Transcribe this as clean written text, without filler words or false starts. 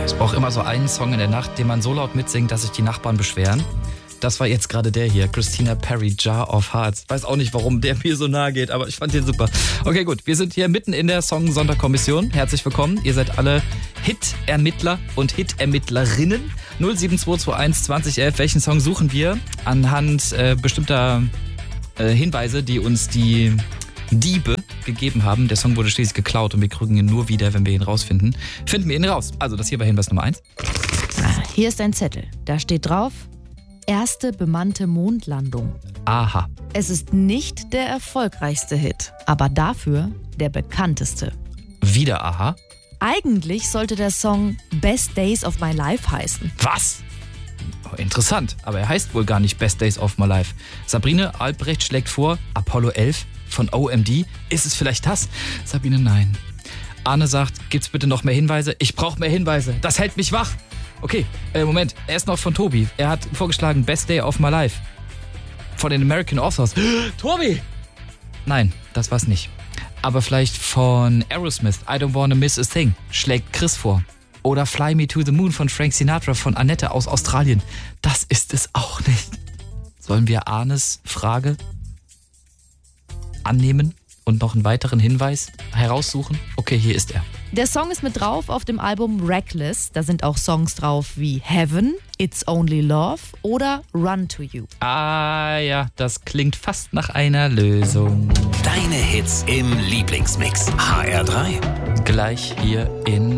Ich brauche immer so einen Song in der Nacht, den man so laut mitsingt, dass sich die Nachbarn beschweren. Das war jetzt gerade der hier, Christina Perri, Jar of Hearts. Weiß auch nicht, warum der mir so nahe geht, aber ich fand den super. Okay, gut, wir sind hier mitten in der Song-Sonderkommission. Herzlich willkommen. Ihr seid alle Hit-Ermittler und Hit-Ermittlerinnen. 07221 2011. Welchen Song suchen wir? Anhand bestimmter Hinweise, die uns die Diebe gegeben haben. Der Song wurde schließlich geklaut und wir kriegen ihn nur wieder, wenn wir ihn rausfinden. Finden wir ihn raus. Also das hier war Hinweis Nummer 1. Hier ist ein Zettel. Da steht drauf: erste bemannte Mondlandung. Aha. Es ist nicht der erfolgreichste Hit, aber dafür der bekannteste. Wieder Aha. Eigentlich sollte der Song Best Days of My Life heißen. Was? Oh, interessant, aber er heißt wohl gar nicht Best Days of My Life. Sabrine Albrecht schlägt vor, Apollo 11 von OMD. Ist es vielleicht das? Sabine, nein. Arne sagt, gibt's bitte noch mehr Hinweise? Ich brauche mehr Hinweise. Das hält mich wach. Okay, Moment. Er ist noch von Tobi. Er hat vorgeschlagen Best Day of My Life. Von den American Authors. Tobi! Nein, das war's nicht. Aber vielleicht von Aerosmith. I Don't Wanna Miss a Thing. Schlägt Chris vor. Oder Fly Me to the Moon von Frank Sinatra von Annette aus Australien. Das ist es auch nicht. Sollen wir Arnes Frage annehmen und noch einen weiteren Hinweis heraussuchen? Okay, hier ist er. Der Song ist mit drauf auf dem Album Reckless. Da sind auch Songs drauf wie Heaven, It's Only Love oder Run to You. Ah ja, das klingt fast nach einer Lösung. Deine Hits im Lieblingsmix. HR3. Gleich hier in